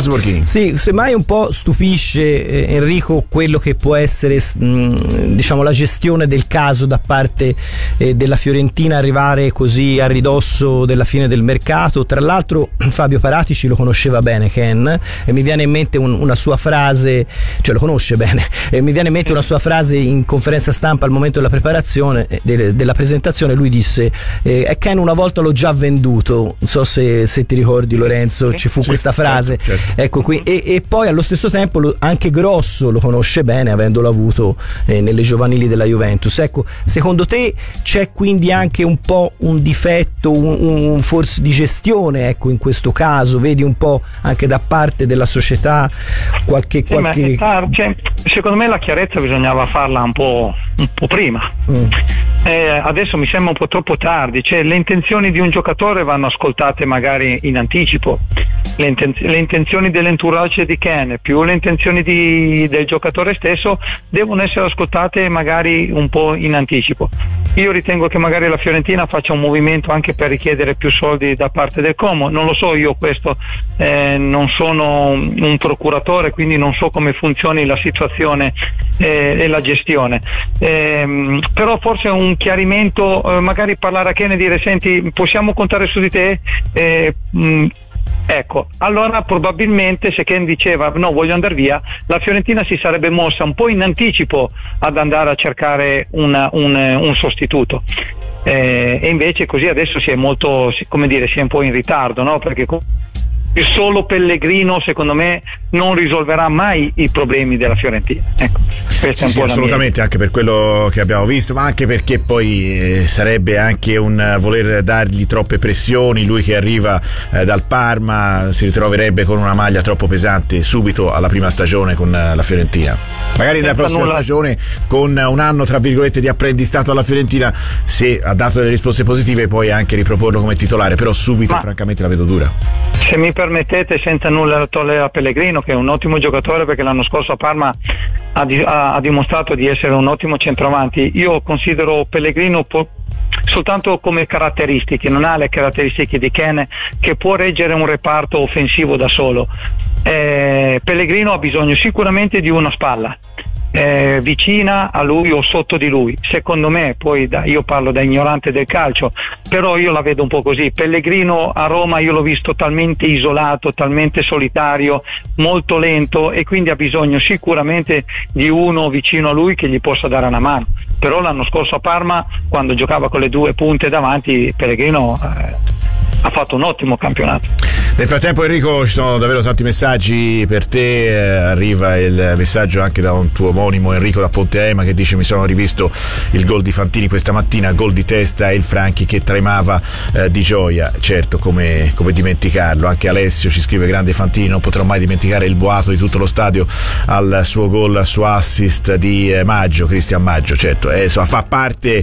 Borghini. Sì, semmai un po' stupisce Enrico quello che può essere diciamo la gestione del caso da parte della Fiorentina, arrivare così a ridosso della fine del mercato. Tra l'altro Fabio Paratici lo conosceva bene, Ken, e mi viene in mente una sua frase, cioè lo conosce bene, e mi viene in mente una sua frase in conferenza stampa al momento della preparazione della presentazione. Lui disse Ken una volta l'ho già venduto, non so se ti ricordi, Lorenzo, ci fu questa frase, certo. Ecco qui, e poi allo stesso tempo anche Grosso lo conosce bene, avendolo avuto nelle giovanili della Juventus. Ecco, secondo te c'è quindi anche un po' un difetto, un forse di gestione, ecco, in questo caso vedi un po' anche da parte della società qualche... secondo me la chiarezza bisognava farla un po' prima. Adesso mi sembra un po' troppo tardi, cioè le intenzioni di un giocatore vanno ascoltate magari in anticipo, le intenzioni dell'entourage di Ken più le intenzioni del giocatore stesso devono essere ascoltate magari un po' in anticipo. Io ritengo che magari la Fiorentina faccia un movimento anche per richiedere più soldi da parte del Como, non lo so io questo, non sono un procuratore, quindi non so come funzioni la situazione e la gestione, però forse un chiarimento, magari parlare a Ken e dire senti, possiamo contare su di te, ecco, allora probabilmente se Ken diceva no, voglio andare via, la Fiorentina si sarebbe mossa un po' in anticipo ad andare a cercare un sostituto, e invece così adesso si è molto, come dire, si è un po' in ritardo, no? Perché solo Pellegrino secondo me non risolverà mai i problemi della Fiorentina, ecco, questa è un po' assolutamente, anche per quello che abbiamo visto, ma anche perché poi sarebbe anche un voler dargli troppe pressioni. Lui che arriva dal Parma si ritroverebbe con una maglia troppo pesante subito alla prima stagione con la Fiorentina, magari nella prossima stagione con un anno tra virgolette di apprendistato alla Fiorentina, se ha dato delle risposte positive poi anche riproporlo come titolare, però subito francamente la vedo dura. Se mi permettete, senza nulla togliere a Pellegrino, che è un ottimo giocatore perché l'anno scorso a Parma ha dimostrato di essere un ottimo centravanti, io considero Pellegrino soltanto come caratteristiche, non ha le caratteristiche di Ken che può reggere un reparto offensivo da solo. Pellegrino ha bisogno sicuramente di una spalla vicina a lui o sotto di lui, secondo me, poi io parlo da ignorante del calcio, però io la vedo un po' così. Pellegrino a Roma io l'ho visto talmente isolato, talmente solitario, molto lento, e quindi ha bisogno sicuramente di uno vicino a lui che gli possa dare una mano. Però l'anno scorso a Parma, quando giocava con le due punte davanti, Pellegrino ha fatto un ottimo campionato. Nel frattempo, Enrico, ci sono davvero tanti messaggi per te. Arriva il messaggio anche da un tuo omonimo, Enrico da Ponte Ema, che dice: mi sono rivisto il gol di Fantini questa mattina, gol di testa, e il Franchi che tremava di gioia. Certo, come dimenticarlo. Anche Alessio ci scrive: grande Fantini, non potrò mai dimenticare il boato di tutto lo stadio al suo gol, al suo assist di Maggio, Cristian Maggio. certo, fa parte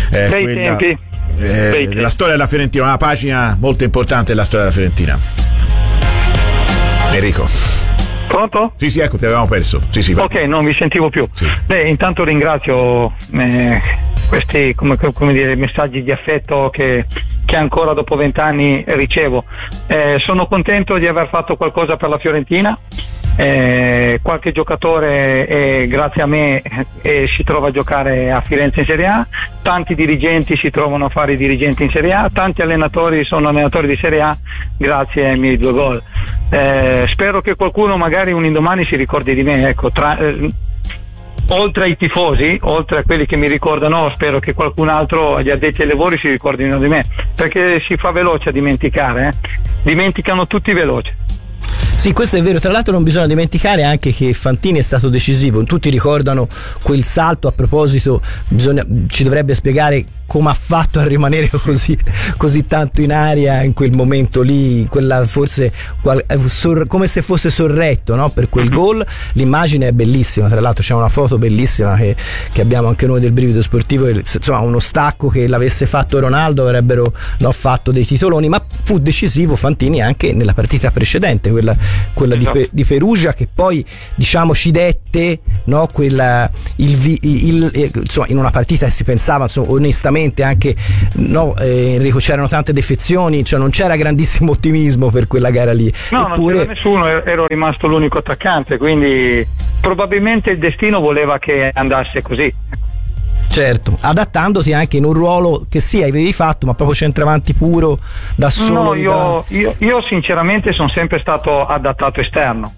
della storia della Fiorentina, una pagina molto importante della storia della Fiorentina. Enrico. Pronto? Sì, ecco, ti avevamo perso. Sì, ok, non vi sentivo più. Sì. Beh, intanto ringrazio questi come dire, messaggi di affetto che ancora dopo 20 anni ricevo. Sono contento di aver fatto qualcosa per la Fiorentina. Qualche giocatore grazie a me si trova a giocare a Firenze in Serie A, tanti dirigenti si trovano a fare i dirigenti in Serie A, tanti allenatori sono allenatori di Serie A grazie ai miei 2 gol. Spero che qualcuno magari un indomani si ricordi di me, ecco, oltre ai tifosi, oltre a quelli che mi ricordano, spero che qualcun altro, gli addetti ai lavori, si ricordino di me, perché si fa veloce a dimenticare, dimenticano tutti veloce. Sì, questo è vero. Tra l'altro non bisogna dimenticare anche che Fantini è stato decisivo. Tutti ricordano quel salto, a proposito ci dovrebbe spiegare come ha fatto a rimanere così tanto in aria in quel momento lì, quella forse come se fosse sorretto, no? Per quel gol. L'immagine è bellissima, tra l'altro c'è una foto bellissima che abbiamo anche noi del Brivido Sportivo, insomma uno stacco che l'avesse fatto Ronaldo avrebbero fatto dei titoloni, ma fu decisivo Fantini anche nella partita precedente, quella esatto. di Perugia, che poi diciamo ci dette, no? Insomma, in una partita si pensava, insomma, onestamente probabilmente anche Enrico, c'erano tante defezioni, cioè non c'era grandissimo ottimismo per quella gara lì. No, non c'era nessuno, ero rimasto l'unico attaccante, quindi probabilmente il destino voleva che andasse così. Certo, adattandoti anche in un ruolo che sì avevi fatto, ma proprio centravanti puro da solo. No, io sinceramente sono sempre stato adattato esterno.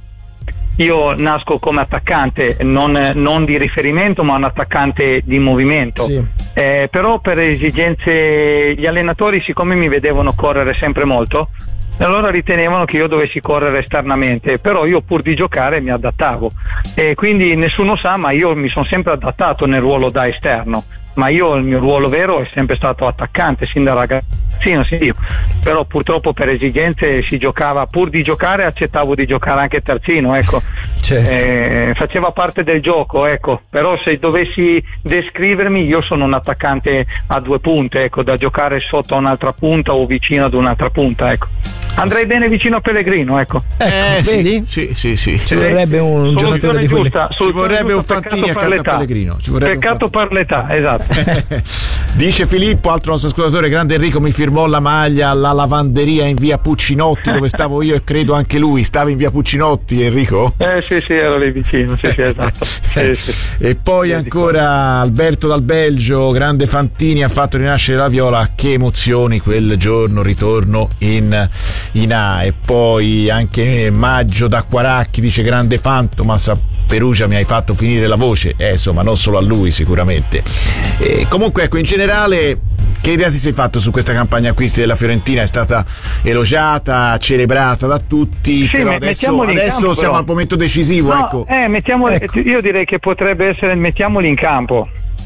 Io nasco come attaccante, non di riferimento, ma un attaccante di movimento. Sì. Però per esigenze, gli allenatori, siccome mi vedevano correre sempre molto, allora ritenevano che io dovessi correre esternamente, però io pur di giocare mi adattavo, e quindi nessuno sa, ma io mi sono sempre adattato nel ruolo da esterno, ma io il mio ruolo vero è sempre stato attaccante sin da ragazzino, sì, però purtroppo per esigenze si giocava, pur di giocare accettavo di giocare anche terzino, ecco. Certo. Faceva parte del gioco, ecco, però se dovessi descrivermi, io sono un attaccante a 2 punte, ecco, da giocare sotto a un'altra punta o vicino ad un'altra punta, ecco. Andrei bene vicino a Pellegrino, ecco. Vedi? Sì. Ci vorrebbe un giocatore di quelli. Ci vorrebbe un Fantini accanto a Pellegrino. Peccato per l'età, esatto. Dice Filippo, altro nostro ascoltatore, grande Enrico mi firmò la maglia alla lavanderia in via Puccinotti dove stavo io, e credo anche lui. Stava in via Puccinotti, Enrico? Sì, ero lì vicino, sì, esatto. Sì. E poi ancora Alberto dal Belgio, grande Fantini, ha fatto rinascere la Viola, che emozioni quel giorno, ritorno in A. E poi anche Maggio da Quaracchi dice, grande Fantomas, a Perugia mi hai fatto finire la voce, insomma non solo a lui sicuramente. Comunque ecco, in generale che idea ti sei fatto su questa campagna acquisti della Fiorentina? È stata elogiata, celebrata da tutti, sì, però adesso siamo al momento decisivo, ecco. Io direi che potrebbe essere mettiamoli in campo.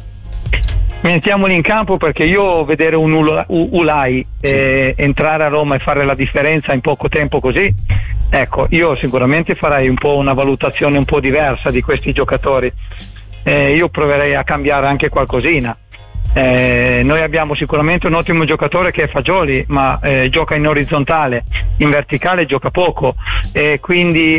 Mettiamoli in campo, perché io vedere un Ulai entrare a Roma e fare la differenza in poco tempo così, ecco, io sicuramente farei un po' una valutazione un po' diversa di questi giocatori. Io proverei a cambiare anche qualcosina. Noi abbiamo sicuramente un ottimo giocatore che è Fagioli, ma gioca in orizzontale, in verticale gioca poco, e quindi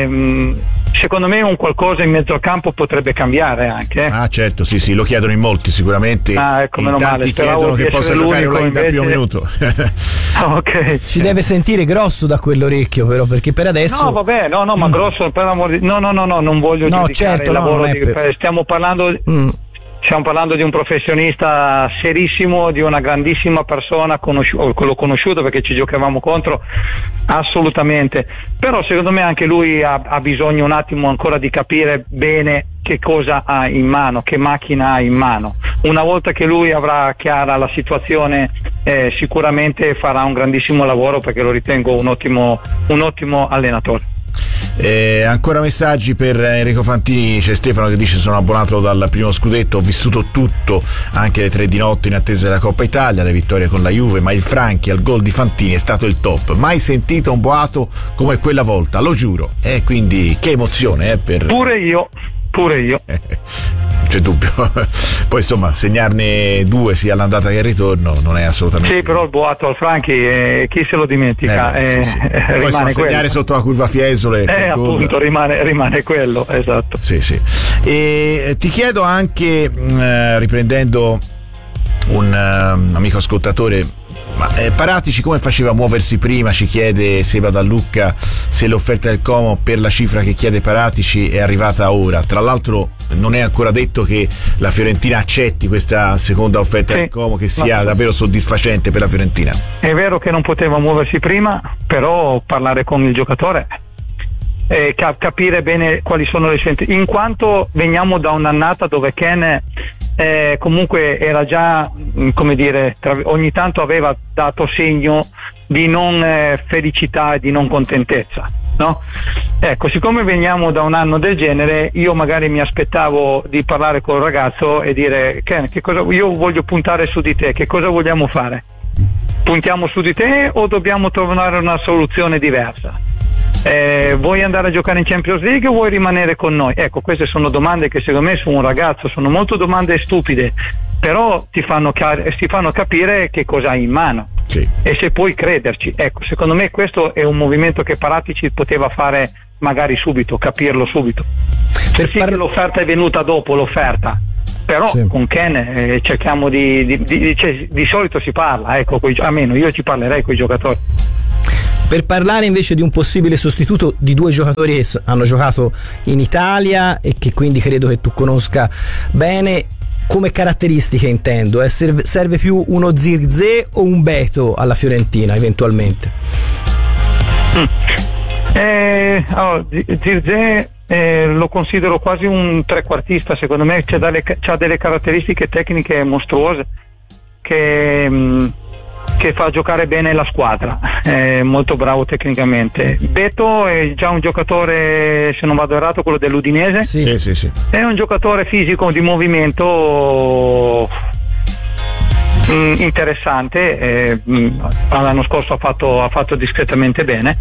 secondo me un qualcosa in mezzo al campo potrebbe cambiare anche. Certo, sì, lo chiedono in molti sicuramente. Ecco, meno male. Chiedono che possa giocare Ulai dal primo minuto. Ok. Ci deve sentire grosso da quell'orecchio, però, perché per adesso. No, vabbè, no, ma grosso, per amor di. No, non voglio giudicare certo, il lavoro per... Stiamo parlando di un professionista serissimo, di una grandissima persona, l'ho conosciuto perché ci giocavamo contro, assolutamente, però secondo me anche lui ha bisogno un attimo ancora di capire bene che cosa ha in mano, che macchina ha in mano. Una volta che lui avrà chiara la situazione, sicuramente farà un grandissimo lavoro, perché lo ritengo un ottimo allenatore. Ancora messaggi per Enrico Fantini. C'è Stefano che dice: sono abbonato dal primo scudetto, ho vissuto tutto, anche le 3 di notte in attesa della Coppa Italia, le vittorie con la Juve, ma il Franchi al gol di Fantini è stato il top, mai sentito un boato come quella volta, lo giuro. Quindi che emozione per... Pure io c'è dubbio. Poi insomma segnarne 2 sia all'andata che al ritorno non è assolutamente. Sì, però il boato al Franchi, chi se lo dimentica? Sì. Poi insomma, segnare sotto la curva Fiesole, appunto, rimane quello, esatto. Sì. E ti chiedo anche, riprendendo un amico ascoltatore, ma Paratici come faceva a muoversi prima? Ci chiede Seba da Lucca se l'offerta del Como per la cifra che chiede Paratici è arrivata ora. Tra l'altro non è ancora detto che la Fiorentina accetti questa seconda offerta del Como, che sia davvero soddisfacente per la Fiorentina. È vero che non poteva muoversi prima, però parlare con il giocatore, capire bene quali sono le scelte, in quanto veniamo da un'annata dove Ken comunque era già, come dire, ogni tanto aveva dato segno di non felicità e di non contentezza, no? Ecco, siccome veniamo da un anno del genere, io magari mi aspettavo di parlare col ragazzo e dire: Ken, io voglio puntare su di te, che cosa vogliamo fare? Puntiamo su di te o dobbiamo trovare una soluzione diversa? Vuoi andare a giocare in Champions League o vuoi rimanere con noi? Ecco, queste sono domande che secondo me su un ragazzo sono molto domande stupide, però ti fanno capire che cosa hai in mano, sì, e se puoi crederci. Ecco, secondo me questo è un movimento che Paratici poteva fare magari subito, capirlo subito. Che l'offerta è venuta dopo l'offerta, però Sì. con Ken cerchiamo di solito si parla, ecco, almeno io ci parlerei con i giocatori. Per parlare invece di un possibile sostituto di due giocatori che hanno giocato in Italia e che quindi credo che tu conosca bene, come caratteristiche intendo, serve più uno Zirkzee o un Beto alla Fiorentina eventualmente? Zirkzee lo considero quasi un trequartista, secondo me c'ha delle caratteristiche tecniche mostruose che fa giocare bene la squadra, è molto bravo tecnicamente. Beto è già un giocatore, se non vado errato, quello dell'Udinese. Sì. È un giocatore fisico di movimento interessante, l'anno scorso ha fatto discretamente bene.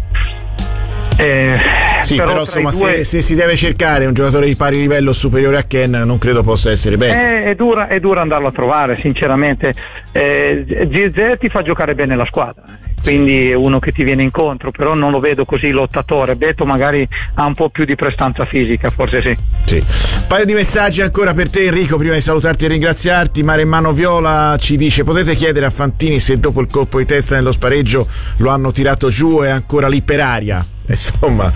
Sì, però insomma se si deve cercare un giocatore di pari livello superiore a Ken, non credo possa essere bene. È dura andarlo a trovare, sinceramente. Zirkzee ti fa giocare bene la squadra, quindi è uno che ti viene incontro, però non lo vedo così lottatore. Beto magari ha un po' più di prestanza fisica, forse sì. Un paio di messaggi ancora per te, Enrico, prima di salutarti e ringraziarti. Maremmano Viola ci dice: potete chiedere a Fantini se dopo il colpo di testa nello spareggio lo hanno tirato giù, è ancora lì per aria. Insomma,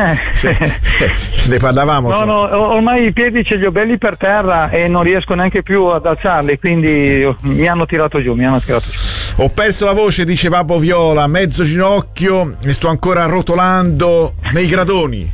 ne parlavamo. No, ormai i piedi ce li ho belli per terra e non riesco neanche più ad alzarli, quindi mi hanno tirato giù. Ho perso la voce, dice Babbo Viola, mezzo ginocchio e sto ancora rotolando nei gradoni.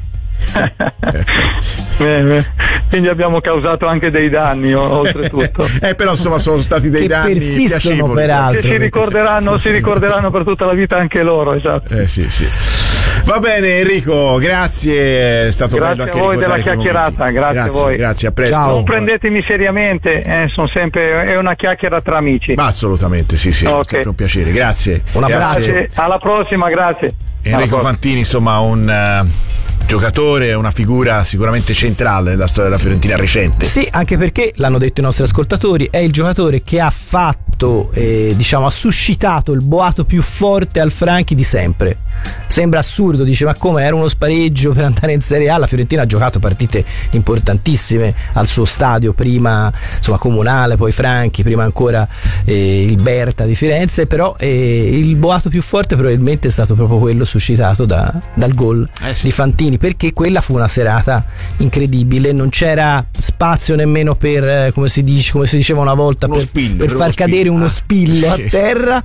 Quindi abbiamo causato anche dei danni oltretutto. Però insomma sono stati dei che danni persistono peraltro. Che si ricorderanno per tutta la vita anche loro, esatto. Sì. Va bene Enrico, grazie, è stato bello anche a voi della chiacchierata, grazie a voi. Grazie, a presto. Ciao. Non prendetemi seriamente, è una chiacchiera tra amici. Ma assolutamente, sì, Okay. è sempre un piacere, grazie. Un abbraccio. Grazie, alla prossima, grazie. Enrico Fantini, insomma, un giocatore, una figura sicuramente centrale nella storia della Fiorentina recente. Sì, anche perché, l'hanno detto i nostri ascoltatori, è il giocatore che ha fatto, ha suscitato il boato più forte al Franchi di sempre. Sembra assurdo, dice, ma come, era uno spareggio per andare in Serie A? La Fiorentina ha giocato partite importantissime al suo stadio, prima insomma Comunale, poi Franchi, prima ancora il Berta di Firenze, però il boato più forte probabilmente è stato proprio quello suscitato dal gol di Fantini, perché quella fu una serata incredibile, non c'era spazio nemmeno per, come si diceva una volta, per far cadere uno spillo a terra.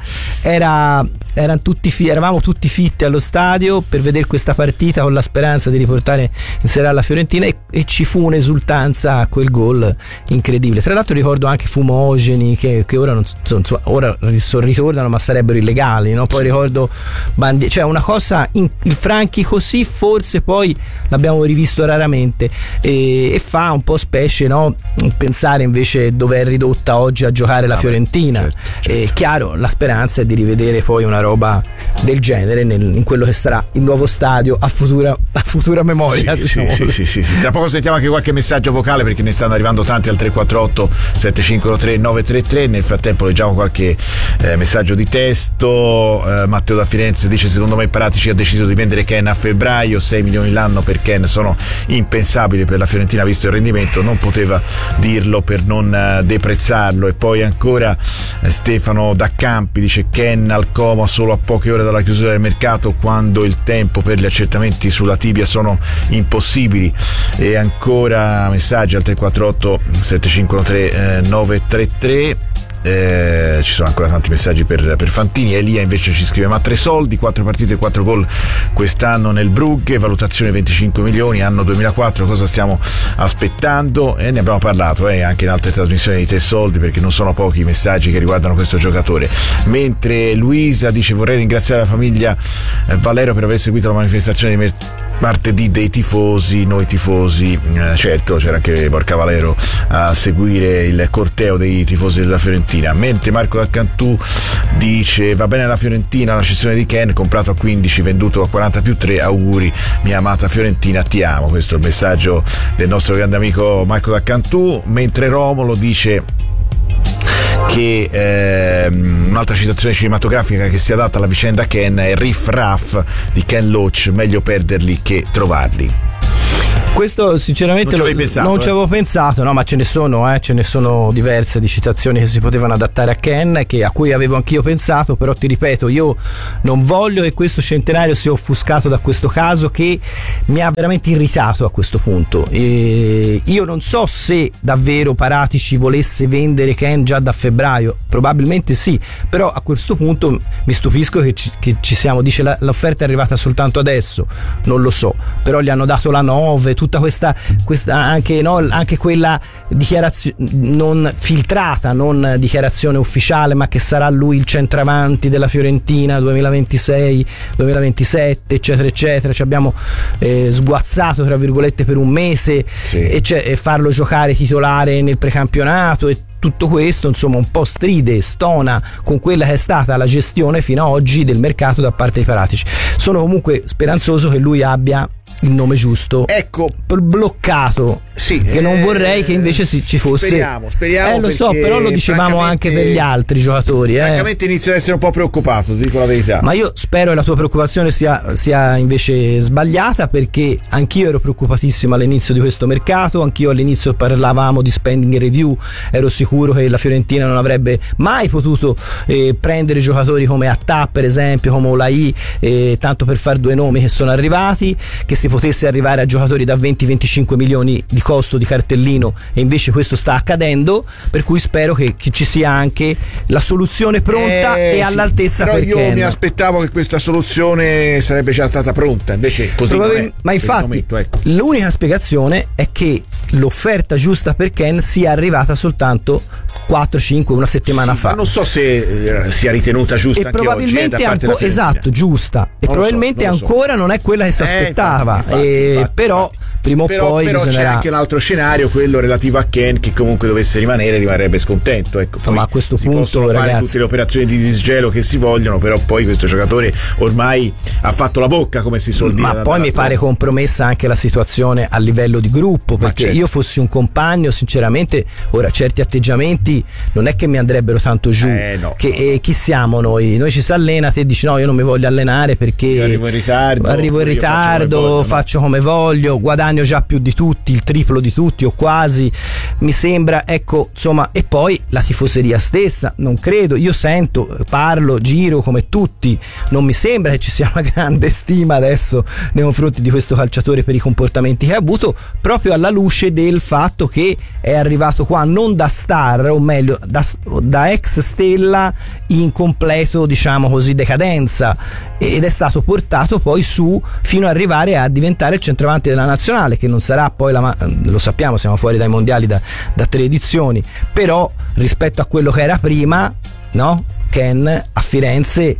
Eravamo tutti fitti allo stadio per vedere questa partita con la speranza di riportare in Serie A la Fiorentina, e ci fu un'esultanza a quel gol incredibile. Tra l'altro ricordo anche fumogeni che ora ora ritornano, ma sarebbero illegali, no? Poi ricordo cioè una cosa, il Franchi così forse poi l'abbiamo rivisto raramente, e fa un po' specie, no? Pensare invece dove è ridotta oggi a giocare la Fiorentina. Certo. Chiaro, la speranza è di rivedere poi una roba del genere in quello che sarà il nuovo stadio a futura memoria. Sì. Tra poco sentiamo anche qualche messaggio vocale, perché ne stanno arrivando tanti al 348 7513 933. Nel frattempo leggiamo qualche messaggio di testo. Matteo da Firenze dice: secondo me Paratici ha deciso di vendere Ken a febbraio, 6 milioni l'anno per Ken sono impensabili per la Fiorentina visto il rendimento, non poteva dirlo per non deprezzarlo. E poi ancora Stefano da Campi dice: Ken al Como solo a poche ore dalla chiusura del mercato, quando il tempo per gli accertamenti sulla tibia sono impossibili. E ancora messaggi al 348 7513 933. Ci sono ancora tanti messaggi per Fantini. Elia invece ci scrive: ma 3 soldi, 4 partite e 4 gol quest'anno nel Brugge, valutazione 25 milioni, anno 2004, cosa stiamo aspettando? E ne abbiamo parlato anche in altre trasmissioni di 3 soldi, perché non sono pochi i messaggi che riguardano questo giocatore. Mentre Luisa dice: vorrei ringraziare la famiglia Valero per aver seguito la manifestazione di martedì dei tifosi, noi tifosi, certo c'era anche Borca Valero a seguire il corteo dei tifosi della Fiorentina. Mentre Marco da Cantù dice: va bene la Fiorentina, la cessione di Ken, comprato a 15, venduto a 40+3, auguri mia amata Fiorentina, ti amo. Questo è il messaggio del nostro grande amico Marco da Cantù. Mentre Romolo dice che un'altra citazione cinematografica che si adatta alla vicenda Ken è Riff Raff di Ken Loach, meglio perderli che trovarli. Questo sinceramente non ci avevo pensato, no, ma ce ne sono diverse di citazioni che si potevano adattare a Ken, a cui avevo anch'io pensato, però ti ripeto, io non voglio che questo centenario sia offuscato da questo caso che mi ha veramente irritato a questo punto. Io non so se davvero Paratici volesse vendere Ken già da febbraio, probabilmente sì, però a questo punto mi stupisco che ci siamo, dice l'offerta è arrivata soltanto adesso, non lo so, però gli hanno dato la 9, tutta questa anche quella dichiarazione non filtrata, non dichiarazione ufficiale, ma che sarà lui il centravanti della Fiorentina 2026-2027 eccetera eccetera, ci abbiamo sguazzato tra virgolette per un mese, sì, e farlo giocare titolare nel precampionato, e tutto questo insomma un po' stona con quella che è stata la gestione fino ad oggi del mercato da parte dei Paratici. Sono comunque speranzoso che lui abbia il nome giusto, ecco, bloccato, sì, che non vorrei che invece ci fosse. Speriamo lo so, però lo dicevamo anche per gli altri giocatori. Francamente inizio ad essere un po' preoccupato, ti dico la verità. Ma io spero che la tua preoccupazione sia invece sbagliata, perché anch'io ero preoccupatissimo all'inizio di questo mercato, anch'io all'inizio parlavamo di spending review, ero sicuro che la Fiorentina non avrebbe mai potuto prendere giocatori come Attà, per esempio, come Olai, tanto per far due nomi che sono arrivati, che si potesse arrivare a giocatori da 20-25 milioni di costo di cartellino, e invece questo sta accadendo, per cui spero che ci sia anche la soluzione pronta e all'altezza. Però per io Ken. Mi aspettavo che questa soluzione sarebbe già stata pronta, invece così non è. Ma infatti momento, ecco, l'unica spiegazione è che l'offerta giusta per Ken sia arrivata soltanto 4-5 una settimana fa. Ma non so se sia ritenuta giusta, e anche probabilmente oggi, esatto, giusta, e probabilmente ancora non è quella che si aspettava. Però prima o poi però bisognerà... c'è anche un altro scenario, quello relativo a Ken, che comunque dovesse rimarrebbe scontento, ecco. Poi ma a questo punto possono fare tutte le operazioni di disgelo che si vogliono, però poi questo giocatore ormai ha fatto la bocca, come si suol dire. Ma poi mi pare compromessa anche la situazione a livello di gruppo, perché io fossi un compagno, sinceramente ora certi atteggiamenti non è che mi andrebbero tanto giù, chi siamo noi ci si allena, te dici no, io non mi voglio allenare perché io arrivo in ritardo, faccio come voglio, guadagno già più di tutti, il triplo di tutti o quasi, mi sembra, ecco, insomma. E poi la tifoseria stessa, non credo, io sento, parlo, giro come tutti, non mi sembra che ci sia una grande stima adesso nei confronti di questo calciatore per i comportamenti che ha avuto, proprio alla luce del fatto che è arrivato qua non da star, o meglio da ex stella in completo, diciamo così, decadenza, ed è stato portato poi su fino ad arrivare a diventare il centravanti della nazionale, che non sarà poi lo sappiamo, siamo fuori dai mondiali da 3 edizioni, però rispetto a quello che era prima, no? Ken a Firenze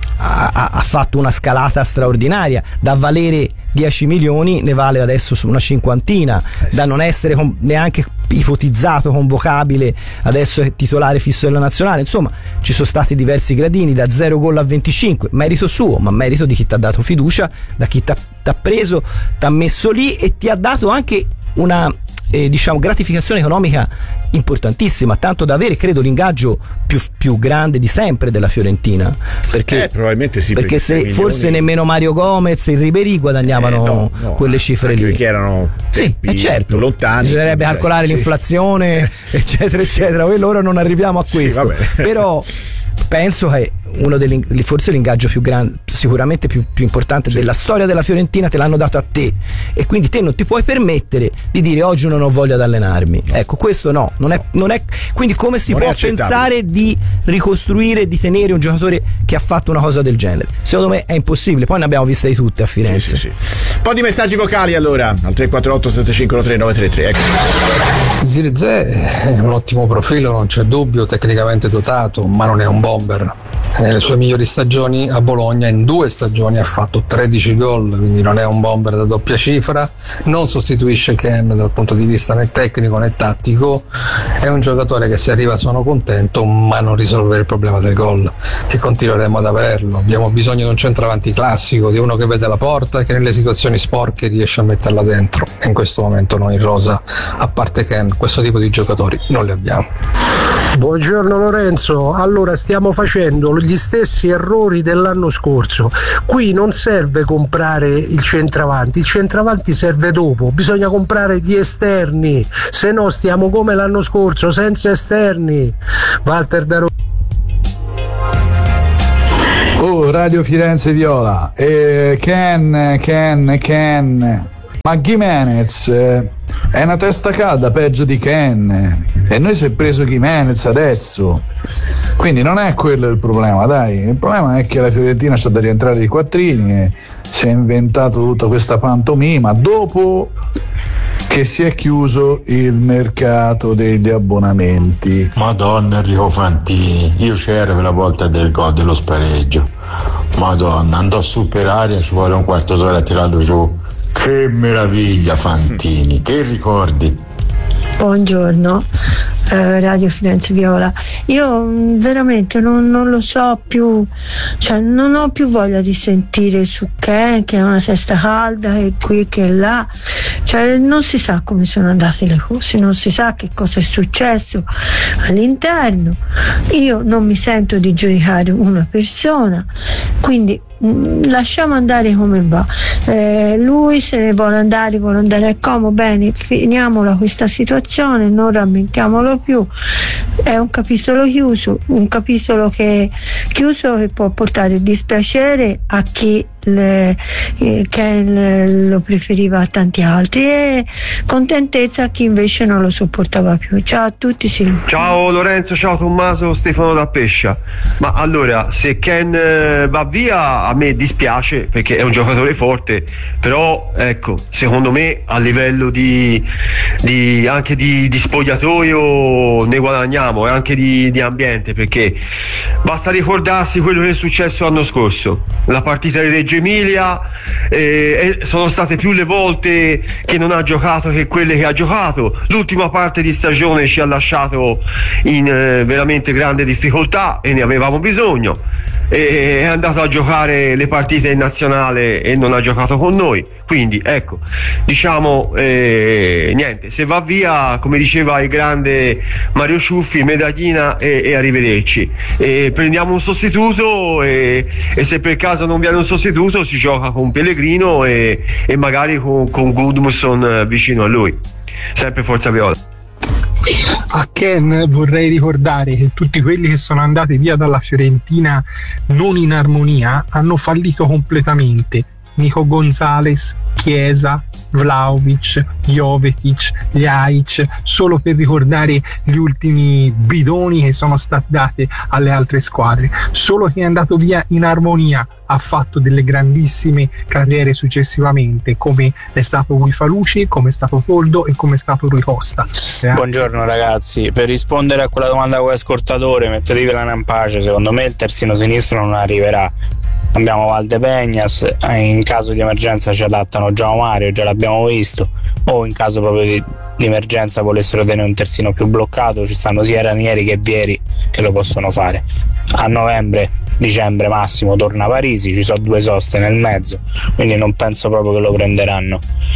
ha fatto una scalata straordinaria, da valere 10 milioni ne vale adesso su una cinquantina, da non essere neanche ipotizzato convocabile adesso è titolare fisso della nazionale. Insomma, ci sono stati diversi gradini, da 0 gol a 25, merito suo, ma merito di chi ti ha dato fiducia, da chi ti ha preso, ti ha messo lì e ti ha dato anche una gratificazione economica importantissima, tanto da avere, credo, l'ingaggio più grande di sempre della Fiorentina, perché probabilmente sì, perché se forse nemmeno Mario Gomez e Ribéry guadagnavano quelle cifre lì, perché erano certo lontani, bisognerebbe calcolare l'inflazione eccetera eccetera, quello ora non arriviamo a questo, però penso che forse l'ingaggio più grande, sicuramente più importante della storia della Fiorentina, te l'hanno dato a te, e quindi te non ti puoi permettere di dire oggi non ho voglia di allenarmi. Ecco, questo non è quindi come si può pensare di ricostruire, di tenere un giocatore che ha fatto una cosa del genere? Secondo me è impossibile. Poi ne abbiamo viste di tutte a Firenze. Sì. Un po' di messaggi vocali allora al 348 7513 933. Ecco. Zirze è un ottimo profilo, non c'è dubbio, tecnicamente dotato, ma non è un bomber. Nelle sue migliori stagioni a Bologna, in 2 stagioni ha fatto 13 gol, quindi non è un bomber da doppia cifra, non sostituisce Ken dal punto di vista né tecnico né tattico, è un giocatore che se arriva sono contento, ma non risolve il problema del gol, che continueremo ad averlo. Abbiamo bisogno di un centravanti classico, di uno che vede la porta e che nelle situazioni sporche riesce a metterla dentro, e in questo momento noi in rosa, a parte Ken, questo tipo di giocatori non li abbiamo. Buongiorno Lorenzo, allora stiamo facendo gli stessi errori dell'anno scorso. Qui non serve comprare il centravanti serve dopo, bisogna comprare gli esterni, se no stiamo come l'anno scorso senza esterni. Walter da Roma. Oh, Radio Firenze Viola, Ken, ma Gimenez è una testa calda peggio di Ken, e noi si è preso Gimenez adesso, quindi non è quello il problema, dai, il problema è che la Fiorentina sta da rientrare di quattrini e si è inventato tutta questa pantomima dopo che si è chiuso il mercato degli abbonamenti. Madonna, Enrico Fantini, io c'ero per la volta del gol dello spareggio, madonna, andò su per aria, ci vuole un quarto d'ora a tirarlo giù. Che meraviglia Fantini, che ricordi. Buongiorno Radio Firenze Viola, io veramente non lo so più, cioè non ho più voglia di sentire su Ken che è una testa calda e qui che là, cioè non si sa come sono andate le cose, non si sa che cosa è successo all'interno. Io non mi sento di giudicare una persona, quindi lasciamo andare come va. Lui se ne vuole andare a Como, bene, finiamola questa situazione, non rammentiamolo più, è un capitolo chiuso, un capitolo che può portare dispiacere a chi lo preferiva a tanti altri e contentezza a chi invece non lo sopportava più. Ciao a tutti, Silvio. Ciao Lorenzo, ciao Tommaso, Stefano da Pescia. Ma allora, se Ken va via a me dispiace perché è un giocatore forte, però ecco, secondo me a livello anche di spogliatoio ne guadagniamo, e anche di ambiente, perché basta ricordarsi quello che è successo l'anno scorso, la partita di Reggio Emilia, sono state più le volte che non ha giocato che quelle che ha giocato. L'ultima parte di stagione ci ha lasciato in veramente grande difficoltà e ne avevamo bisogno. È andato a giocare le partite in nazionale e non ha giocato con noi, quindi ecco, diciamo niente, se va via, come diceva il grande Mario Ciuffi, medaglina e arrivederci, prendiamo un sostituto e se per caso non viene un sostituto si gioca con Pellegrino e magari con Gudmundsson vicino a lui. Sempre Forza Viola. A Ken vorrei ricordare che tutti quelli che sono andati via dalla Fiorentina non in armonia hanno fallito completamente. Nico Gonzalez, Chiesa, Vlahovic, Jovetic, Ljajic, solo per ricordare gli ultimi bidoni che sono stati dati alle altre squadre. Solo chi è andato via in armonia ha fatto delle grandissime carriere successivamente, come è stato Guy Falucci, come è stato Toldo e come è stato Rui Costa. Grazie. Buongiorno ragazzi, per rispondere a quella domanda con l'ascoltatore, mettetevela in pace, secondo me il terzino sinistro non arriverà. Abbiamo Valdepeñas, in caso di emergenza ci adattano già Mario, già l'abbiamo visto, o in caso proprio di emergenza volessero tenere un terzino più bloccato, ci stanno sia Ranieri che Vieri che lo possono fare. A novembre, dicembre massimo torna Parisi, ci sono 2 soste nel mezzo, quindi non penso proprio che lo prenderanno.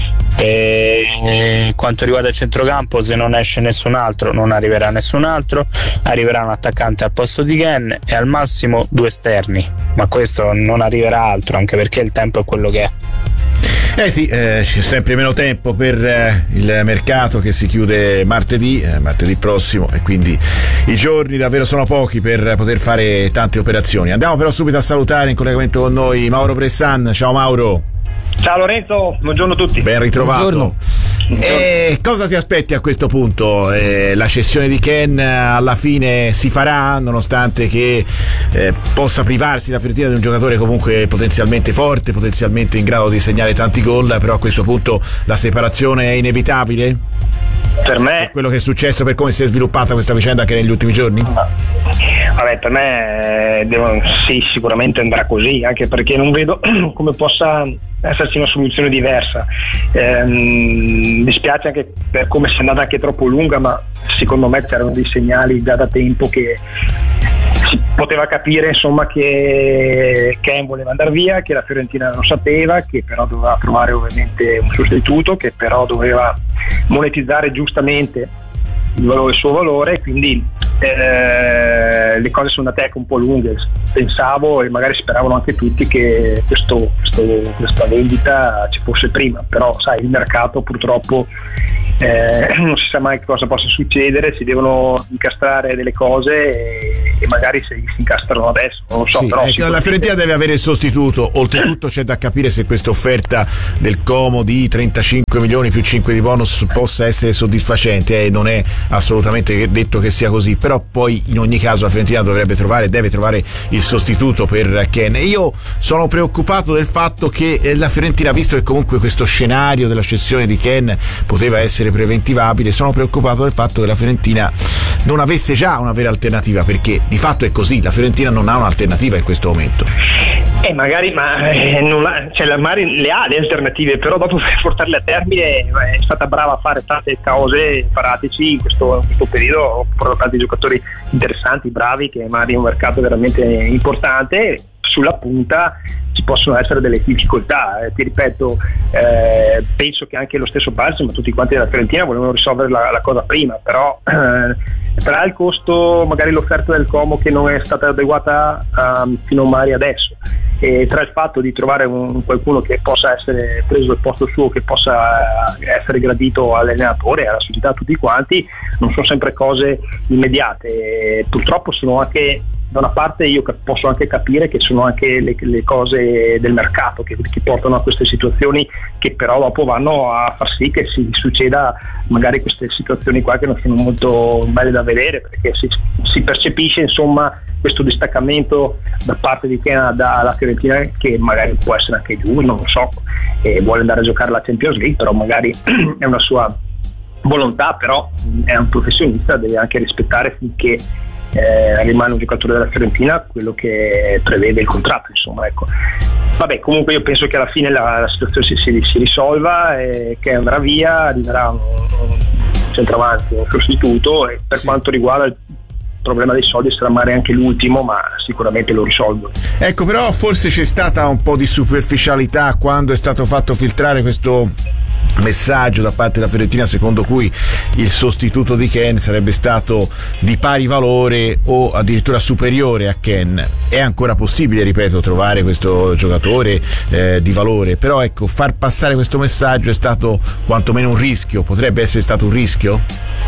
E quanto riguarda il centrocampo, se non esce nessun altro non arriverà nessun altro, arriverà un attaccante al posto di Ken e al massimo 2 esterni, ma questo non arriverà altro, anche perché il tempo è quello che è. Sì, c'è sempre meno tempo per il mercato che si chiude martedì prossimo, e quindi i giorni davvero sono pochi per poter fare tante operazioni. Andiamo però subito a salutare in collegamento con noi Mauro Bressan. Ciao Mauro. Ciao Lorenzo, buongiorno a tutti. Ben ritrovato. Buongiorno. Cosa ti aspetti a questo punto? La cessione di Ken alla fine si farà, nonostante che possa privarsi la Fiorentina di un giocatore comunque potenzialmente forte, potenzialmente in grado di segnare tanti gol, però a questo punto la separazione è inevitabile? Per me, quello che è successo, per come si è sviluppata questa vicenda anche negli ultimi giorni? Vabbè, per me sì, sicuramente andrà così, anche perché non vedo come possa esserci una soluzione diversa. Mi dispiace anche per come si è andata anche troppo lunga, ma secondo me c'erano dei segnali già da tempo che si poteva capire, insomma, che Ken voleva andare via, che la Fiorentina non sapeva, che però doveva trovare ovviamente un sostituto, che però doveva monetizzare giustamente il suo valore, quindi le cose sono andate un po' lunghe, pensavo e magari speravano anche tutti che questa vendita ci fosse prima, però sai, il mercato purtroppo non si sa mai cosa possa succedere, si devono incastrare delle cose e magari si incastrano adesso, non lo so. Sì, però la Fiorentina deve avere il sostituto, oltretutto c'è da capire se questa offerta del Como di 35 milioni più 5 di bonus possa essere soddisfacente, non è assolutamente detto che sia così, però poi in ogni caso la Fiorentina deve trovare il sostituto per Ken. Io sono preoccupato del fatto che la Fiorentina, visto che comunque questo scenario della cessione di Ken poteva essere preventivabile, sono preoccupato del fatto che la Fiorentina non avesse già una vera alternativa, perché di fatto è così, la Fiorentina non ha un'alternativa in questo momento. Magari, la Mari le ha le alternative, però dopo per portarle a termine è stata brava a fare tante cose. Paratici in questo periodo ho portato tanti giocatori interessanti, bravi, che magari è un mercato veramente importante. Sulla punta ci possono essere delle difficoltà, ti ripeto, penso che anche lo stesso Balzi, ma tutti quanti della Fiorentina volevano risolvere la cosa prima, però tra il costo, magari l'offerta del Como che non è stata adeguata fino a Mari adesso, e tra il fatto di trovare qualcuno che possa essere preso al posto suo, che possa essere gradito all'allenatore, alla società, a tutti quanti, non sono sempre cose immediate. Purtroppo sono anche, da una parte io posso anche capire che sono anche le cose del mercato che portano a queste situazioni, che però dopo vanno a far sì che si succeda magari queste situazioni qua che non sono molto belle da vedere, perché si percepisce insomma questo distaccamento da parte di Ken dalla Fiorentina, che magari può essere anche lui, non lo so, e vuole andare a giocare la Champions League, però magari è una sua volontà, però è un professionista, deve anche rispettare finché rimane un giocatore della Fiorentina quello che prevede il contratto, insomma, ecco. Vabbè, comunque io penso che alla fine la situazione si risolva e che andrà via, arriverà un centravanti, un sostituto, e per quanto riguarda il problema dei soldi sarà magari anche l'ultimo, ma sicuramente lo risolvo. Ecco, però forse c'è stata un po' di superficialità quando è stato fatto filtrare questo messaggio da parte della Fiorentina secondo cui il sostituto di Ken sarebbe stato di pari valore o addirittura superiore a Ken. È ancora possibile, ripeto, trovare questo giocatore di valore, però ecco, far passare questo messaggio è stato quantomeno un rischio, potrebbe essere stato un rischio?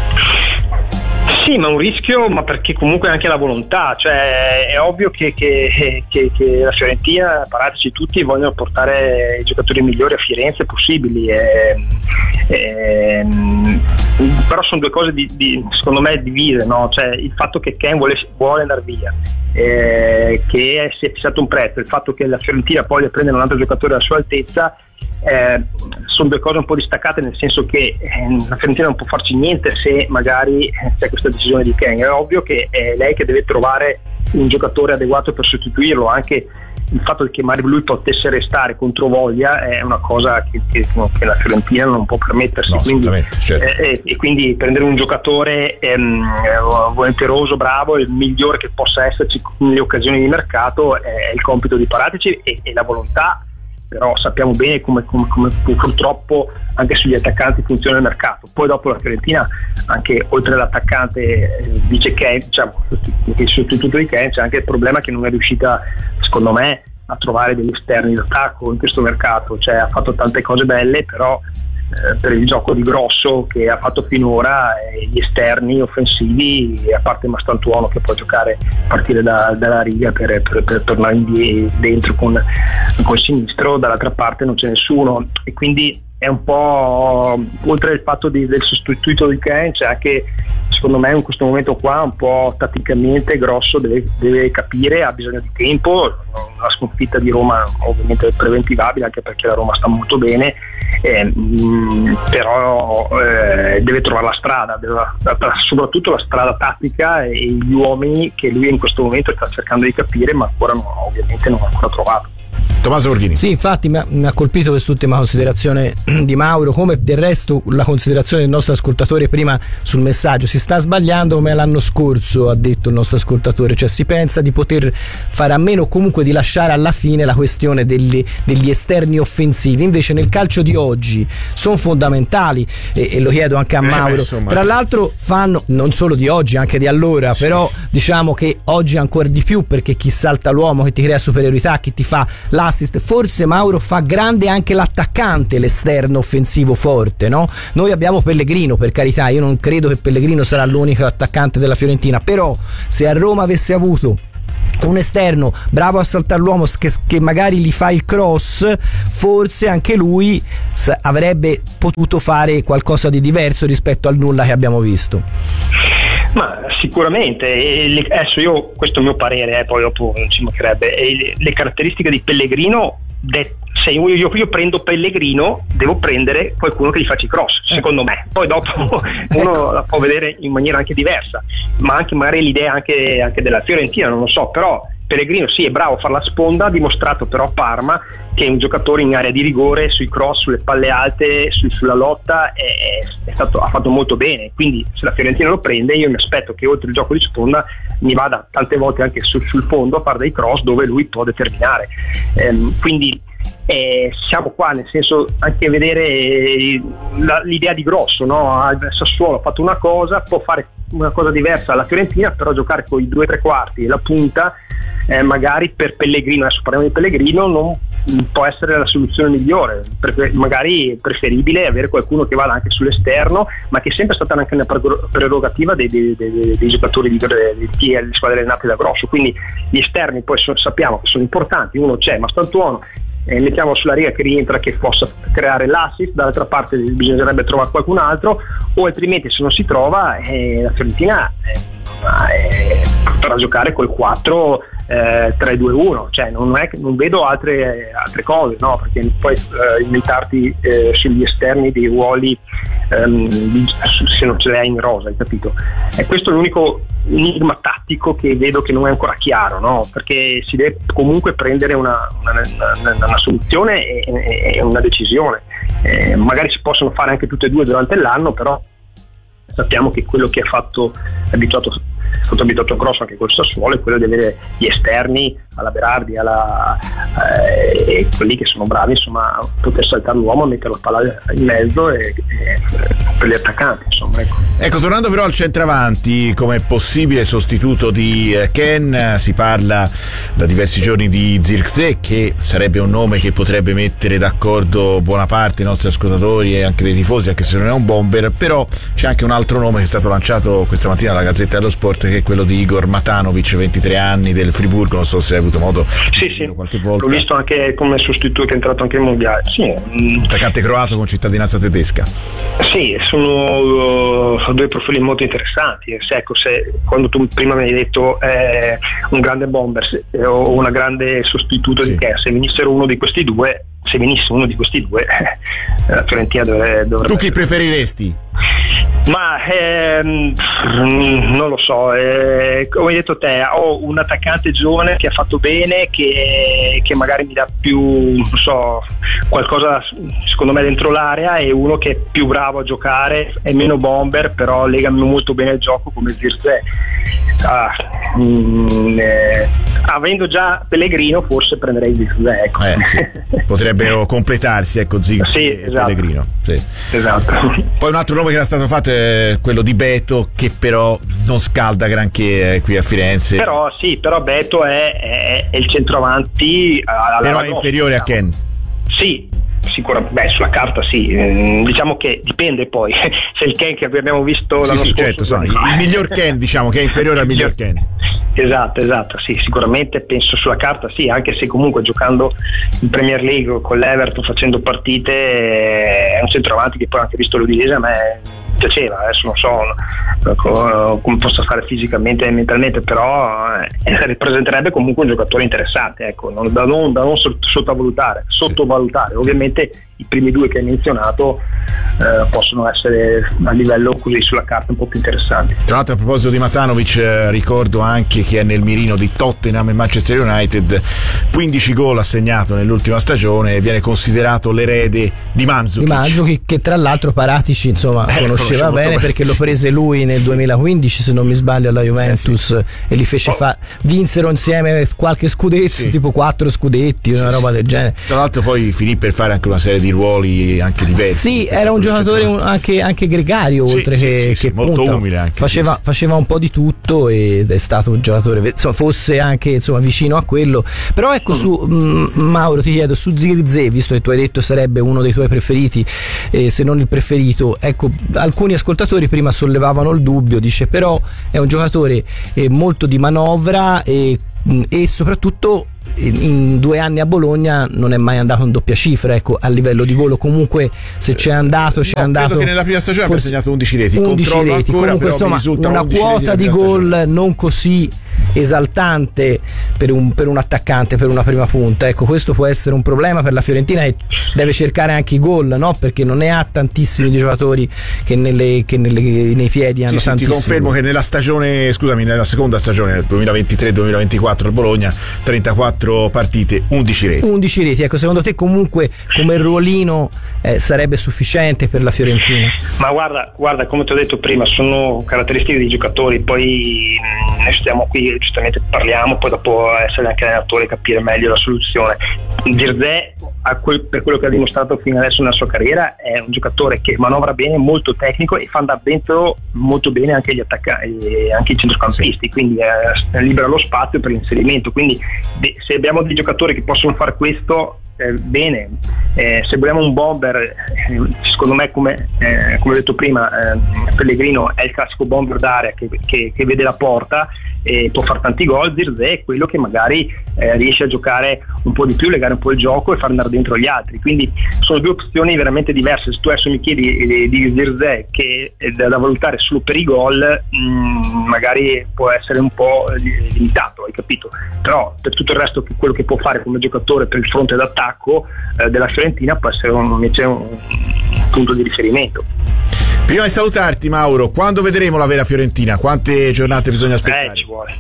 Sì, ma un rischio, ma perché comunque anche la volontà, cioè è ovvio che la Fiorentina, Paratici, tutti vogliono portare i giocatori migliori a Firenze possibili, però sono due cose secondo me divise, no? Cioè il fatto che Ken vuole andare via, che si è fissato un prezzo, il fatto che la Fiorentina poi le prende un altro giocatore alla sua altezza, sono due cose un po' distaccate, nel senso che la Fiorentina non può farci niente se magari c'è questa decisione di Ken. È ovvio che è lei che deve trovare un giocatore adeguato per sostituirlo, anche il fatto che magari lui potesse restare contro voglia è una cosa che la Fiorentina non può permettersi, no, quindi, certo. E quindi prendere un giocatore volenteroso, bravo, il migliore che possa esserci nelle occasioni di mercato è il compito di Paratici e la volontà. Però sappiamo bene come purtroppo anche sugli attaccanti funziona il mercato. Poi dopo la Fiorentina, anche oltre all'attaccante, dice Ken, diciamo, il sostituto di Ken, c'è anche il problema che non è riuscita, secondo me, a trovare degli esterni d'attacco in questo mercato. Cioè ha fatto tante cose belle, però per il gioco di grosso che ha fatto finora, gli esterni offensivi, a parte Mastantuono che può giocare, partire dalla riga per tornare dentro con il sinistro, dall'altra parte non c'è nessuno, e quindi è un po', oltre al fatto del sostituto di Ken, c'è anche, secondo me, in questo momento qua un po' tatticamente grosso deve capire, ha bisogno di tempo. La sconfitta di Roma ovviamente è preventivabile, anche perché la Roma sta molto bene, però deve trovare la strada, soprattutto la strada tattica e gli uomini che lui in questo momento sta cercando di capire, ma ancora ovviamente non ha ancora trovato. Tommaso Borghini. Sì, infatti mi ha colpito quest'ultima considerazione di Mauro, come del resto la considerazione del nostro ascoltatore prima sul messaggio. Si sta sbagliando come l'anno scorso, ha detto il nostro ascoltatore, cioè si pensa di poter fare a meno o comunque di lasciare alla fine la questione degli esterni offensivi, invece nel calcio di oggi sono fondamentali e lo chiedo anche a Mauro. Tra l'altro fanno, non solo di oggi, anche di allora, sì. Però diciamo che oggi ancora di più, perché chi salta l'uomo, che ti crea superiorità, chi ti fa l'assist, forse Mauro fa grande anche l'attaccante, l'esterno offensivo forte, no? Noi abbiamo Pellegrino, per carità, io non credo che Pellegrino sarà l'unico attaccante della Fiorentina, però se a Roma avesse avuto un esterno bravo a saltare l'uomo che magari gli fa il cross, forse anche lui avrebbe potuto fare qualcosa di diverso rispetto al nulla che abbiamo visto. Ma sicuramente, adesso questo è il mio parere, poi dopo non ci mancherebbe, le caratteristiche di Pellegrino, se io prendo Pellegrino devo prendere qualcuno che gli faccia i cross, secondo me, poi dopo uno la può vedere in maniera anche diversa, ma anche magari l'idea anche della Fiorentina, non lo so, però Pellegrino sì, è bravo a fare la sponda, ha dimostrato però a Parma che è un giocatore in area di rigore, sui cross, sulle palle alte, sulla lotta ha fatto molto bene, quindi se la Fiorentina lo prende io mi aspetto che oltre il gioco di sponda mi vada tante volte anche sul fondo a fare dei cross dove lui può determinare, quindi siamo qua, nel senso, anche vedere l'idea di Grosso, no? Sassuolo ha fatto una cosa, può fare una cosa diversa alla Fiorentina, però giocare con i 2 3 quarti e la punta magari per Pellegrino, adesso parliamo di Pellegrino, non può essere la soluzione migliore, perché magari è preferibile avere qualcuno che vada anche sull'esterno, ma che è sempre stata anche una prerogativa dei giocatori di chi è le squadre allenate da Grosso, quindi gli esterni poi sappiamo che sono importanti, uno c'è, Mastantuono, mettiamo sulla riga che rientra, che possa creare l'assist, dall'altra parte bisognerebbe trovare qualcun altro, o altrimenti se non si trova la Fiorentina potrà giocare col 4-3-2-1, cioè non vedo altre cose, no? Perché poi inventarti sugli esterni dei ruoli se non ce l'hai in rosa, hai capito? E questo è l'unico enigma tattico che vedo che non è ancora chiaro, no? Perché si deve comunque prendere una soluzione e una decisione, magari si possono fare anche tutte e due durante l'anno, però sappiamo che quello che è stato abituato Grosso anche col Sassuolo è quello di avere gli esterni alla Berardi, e quelli che sono bravi, insomma, a poter saltare l'uomo, mettere la palla in mezzo e per gli attaccanti, insomma, ecco, tornando però al centravanti come possibile sostituto di Ken, si parla da diversi giorni di Zirkzee, che sarebbe un nome che potrebbe mettere d'accordo buona parte dei nostri ascoltatori e anche dei tifosi, anche se non è un bomber, però c'è anche un altro nome che è stato lanciato questa mattina dalla Gazzetta dello Sport, che è quello di Igor Matanovic, 23 anni, del Friburgo, non so se hai avuto modo sì, qualche volta. L'ho visto anche come sostituto che è entrato anche in mondiale, sì. Attaccante croato con cittadinanza tedesca. Sì, sono due profili molto interessanti. Ecco, quando tu prima mi hai detto un grande bomber o una grande sostituto di che, se venisse uno di questi due, la Fiorentina dovrebbe. Tu chi preferiresti? Ma non lo so, come hai detto te, ho un attaccante giovane che ha fatto bene, che magari mi dà più, non so, qualcosa secondo me dentro l'area, e uno che è più bravo a giocare, è meno bomber, però lega molto bene il gioco, come Zirkzee. Avendo già Pellegrino forse prenderei Zirkzee, ecco. Sì. Potrebbero completarsi, ecco, Zirkzee, esatto. Pellegrino, sì. Esatto. Poi un altro nome che era stato fatto è quello di Beto, che però non scalda granché qui a Firenze. Però Beto è il centravanti, però è inferiore a Ken. Sì, sicuramente, sulla carta sì, diciamo che dipende poi se il Ken che abbiamo visto l'anno scorso, certo, il miglior Ken, diciamo che è inferiore al miglior Ken. Esatto, sì, sicuramente penso sulla carta sì, anche se comunque giocando in Premier League con l'Everton, facendo partite, è un centravanti che poi anche visto l'Udinese a me piaceva, adesso non so, come possa stare fisicamente e mentalmente, però ripresenterebbe comunque un giocatore interessante, ecco, da non sottovalutare. Ovviamente i primi due che hai menzionato possono essere a livello così sulla carta un po' più interessanti. Tra l'altro, a proposito di Matanovic, ricordo anche che è nel mirino di Tottenham e Manchester United, 15 gol assegnato nell'ultima stagione e viene considerato l'erede di Mandzukic, che tra l'altro Paratici conosceva bene perché lo prese lui nel 2015, se non mi sbaglio, alla Juventus, e li fece vinsero insieme qualche scudetto, tipo 4 scudetti, una roba del genere. Tra l'altro poi finì per fare anche una serie di ruoli anche diversi. Sì, era un giocatore anche gregario, oltre che molto umile anche. Faceva un po' di tutto ed è stato un giocatore, fosse anche vicino a quello. Però ecco, su Mauro, ti chiedo, su Zirkzee, visto che tu hai detto sarebbe uno dei tuoi preferiti, se non il preferito, ecco, alcuni ascoltatori prima sollevavano il dubbio, dice però è un giocatore molto di manovra e soprattutto in 2 anni a Bologna non è mai andato in doppia cifra, ecco, a livello di gol. Comunque se c'è andato credo che nella prima stagione abbia segnato 11 reti, ancora, comunque insomma una quota di gol non così esaltante per un attaccante, per una prima punta. Ecco, questo può essere un problema per la Fiorentina, e deve cercare anche i gol, no? Perché non ne ha tantissimi di giocatori che nei piedi hanno tantissimi. Ti confermo che nella seconda stagione 2023-2024 al Bologna 34 partite, 11 reti. Ecco, secondo te comunque come ruolino sarebbe sufficiente per la Fiorentina? Ma guarda, come ti ho detto prima, sono caratteristiche dei giocatori, poi noi stiamo qui, giustamente parliamo, poi dopo essere anche allenatori e capire meglio la soluzione. Zirkzee, per quello che ha dimostrato fino adesso nella sua carriera, è un giocatore che manovra bene, molto tecnico e fa andare dentro molto bene anche gli attaccanti, anche i centrocampisti, quindi libera lo spazio per l'inserimento. Quindi se abbiamo dei giocatori che possono fare questo, bene. Se vogliamo un bomber, secondo me, come ho detto prima, Pellegrino è il classico bomber d'area che vede la porta e può fare tanti gol. Zirkzee è quello che magari riesce a giocare un po' di più, legare un po' il gioco e far andare dentro gli altri. Quindi sono 2 opzioni veramente diverse. Se tu adesso mi chiedi di Zirkzee, che è da valutare solo per i gol, magari può essere un po' limitato, hai capito? Però per tutto il resto, quello che può fare come giocatore per il fronte d'attacco della Fiorentina può essere invece un punto di riferimento. Prima di salutarti, Mauro, quando vedremo la vera Fiorentina? Quante giornate bisogna aspettare? Ci vuole.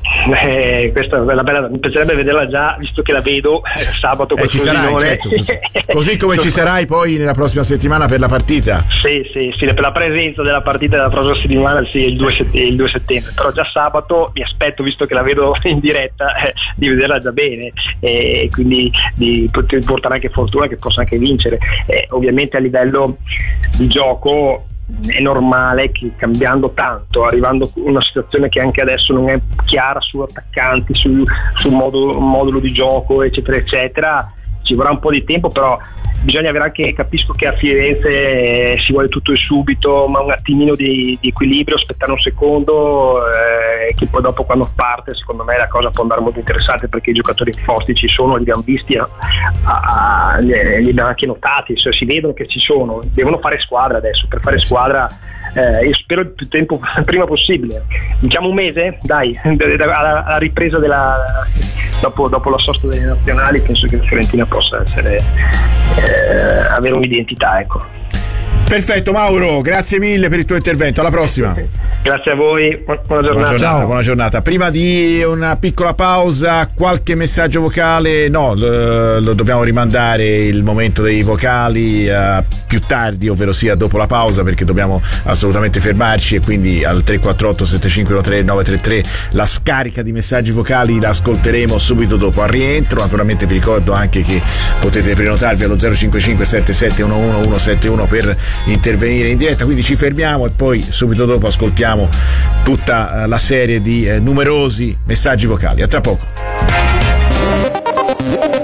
Questa è bella, mi piacerebbe vederla già, visto che la vedo sabato con ci sarai, certo, così come ci sarai poi nella prossima settimana per la partita. Sì, per la presenza della partita della prossima settimana, sì, il 2 settembre, però già sabato mi aspetto, visto che la vedo in diretta, di vederla già bene, e quindi di poter portare anche fortuna che possa anche vincere. Ovviamente a livello di gioco è normale che, cambiando tanto, arrivando a una situazione che anche adesso non è chiara su attaccanti, sul modulo di gioco, eccetera eccetera, ci vorrà un po' di tempo, però bisogna avere anche, capisco che a Firenze si vuole tutto e subito, ma un attimino di equilibrio, aspettare un secondo, che poi dopo quando parte, secondo me la cosa può andare molto interessante, perché i giocatori forti ci sono, li abbiamo visti, li abbiamo anche notati, cioè si vedono che ci sono, devono fare squadra adesso. Per fare squadra io spero il più tempo prima possibile, diciamo un mese, dai, alla ripresa dopo la sosta delle nazionali, penso che la Fiorentina possa avere un'identità, ecco. Perfetto, Mauro, grazie mille per il tuo intervento, alla prossima. Grazie a voi, buona giornata. Ciao. Buona giornata. Prima di una piccola pausa, qualche messaggio vocale? No, lo dobbiamo rimandare il momento dei vocali più tardi, ovvero sia dopo la pausa, perché dobbiamo assolutamente fermarci, e quindi al 348 7513 933 la scarica di messaggi vocali la ascolteremo subito dopo al rientro. Naturalmente vi ricordo anche che potete prenotarvi allo 055 77 11 171 per intervenire in diretta, quindi ci fermiamo e poi subito dopo ascoltiamo tutta la serie di numerosi messaggi vocali. A tra poco.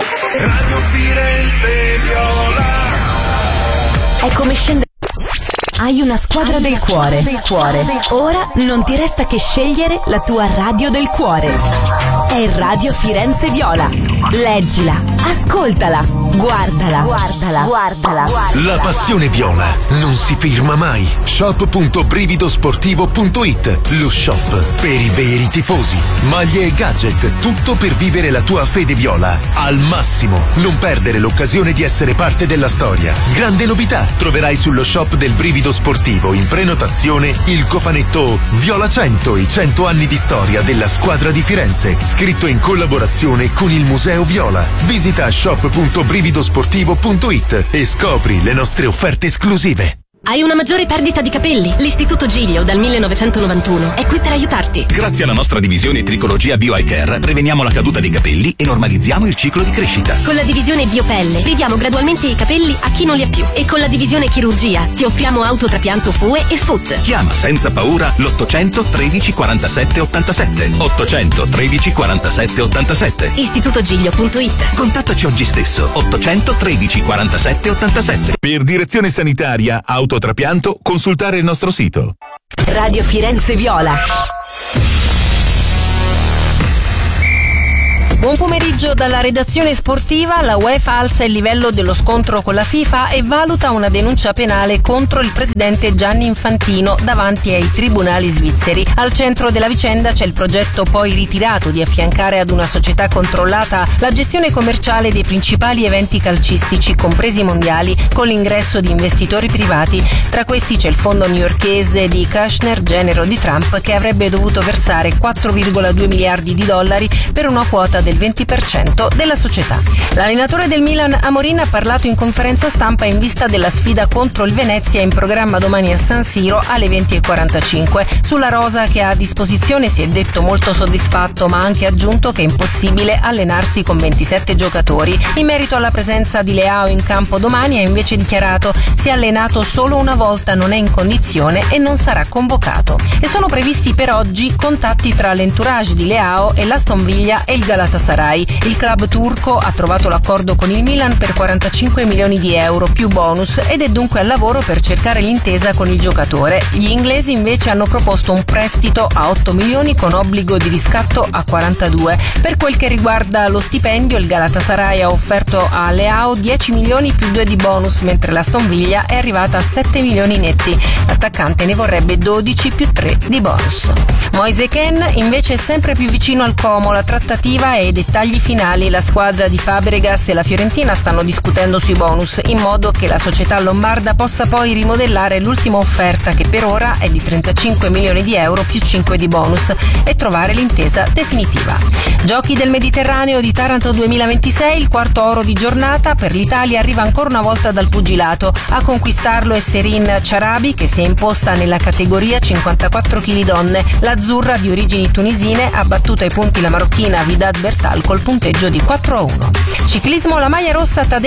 Radio Firenze Viola. È come scendere Hai una squadra del cuore. Ora non ti resta che scegliere la tua radio del cuore. È Radio Firenze Viola. Leggila, ascoltala, guardala. La passione viola non si ferma mai. Shop.brividosportivo.it, lo shop per i veri tifosi. Maglie e gadget, tutto per vivere la tua fede viola al massimo. Non perdere l'occasione di essere parte della storia. Grande novità, troverai sullo shop del Brivido Sportivo in prenotazione il cofanetto Viola 100, i 100 anni di storia della squadra di Firenze, scritto in collaborazione con il Museo Viola. Visita shop.brividosportivo.it e scopri le nostre offerte esclusive. Hai una maggiore perdita di capelli? L'Istituto Giglio dal 1991 è qui per aiutarti. Grazie alla nostra divisione Tricologia Bio Eye Care preveniamo la caduta dei capelli e normalizziamo il ciclo di crescita. Con la divisione Biopelle ridiamo gradualmente i capelli a chi non li ha più. E con la divisione Chirurgia ti offriamo autotrapianto FUE e FUT. Chiama senza paura l'800 13 47 87. 800 13 47 87. istitutogiglio.it. Contattaci oggi stesso. 800 13 47 87. Per direzione sanitaria, autotrapianto, consultare il nostro sito. Radio Firenze Viola. Buon pomeriggio dalla redazione sportiva. La UEFA alza il livello dello scontro con la FIFA e valuta una denuncia penale contro il presidente Gianni Infantino davanti ai tribunali svizzeri. Al centro della vicenda c'è il progetto poi ritirato di affiancare ad una società controllata la gestione commerciale dei principali eventi calcistici, compresi i mondiali, con l'ingresso di investitori privati. Tra questi c'è il fondo newyorkese di Kushner, genero di Trump, che avrebbe dovuto versare 4,2 miliardi di dollari per una quota del 20% della società. L'allenatore del Milan, Amorin, ha parlato in conferenza stampa in vista della sfida contro il Venezia in programma domani a San Siro alle 20:45. Sulla rosa che ha a disposizione si è detto molto soddisfatto, ma ha anche aggiunto che è impossibile allenarsi con 27 giocatori. In merito alla presenza di Leao in campo domani ha invece dichiarato: si è allenato solo una volta, non è in condizione e non sarà convocato. E sono previsti per oggi contatti tra l'entourage di Leao e l'Aston Villa e il Galatasaray. Il club turco ha trovato l'accordo con il Milan per 45 milioni di euro più bonus ed è dunque al lavoro per cercare l'intesa con il giocatore. Gli inglesi invece hanno proposto un prestito a 8 milioni con obbligo di riscatto a 42. Per quel che riguarda lo stipendio, il Galatasaray ha offerto a Leao 10 milioni più 2 di bonus, mentre l'Aston Villa è arrivata a 7 milioni netti. L'attaccante ne vorrebbe 12 più 3 di bonus. Moise Kean invece è sempre più vicino al Como. La trattativa e i dettagli finali. La squadra di Fabregas e la Fiorentina stanno discutendo sui bonus in modo che la società lombarda possa poi rimodellare l'ultima offerta, che per ora è di 35 milioni di euro più 5 di bonus, e trovare l'intesa definitiva. Giochi del Mediterraneo di Taranto 2026, il quarto oro di giornata per l'Italia arriva ancora una volta dal pugilato. A conquistarlo è Serin Ciarabi, che si è imposta nella categoria 54 kg donne. L'azzurra, di origini tunisine, ha battuto ai punti la marocchina Vidad Bertal col punteggio di 4-1. Ciclismo, la maglia rossa Tadej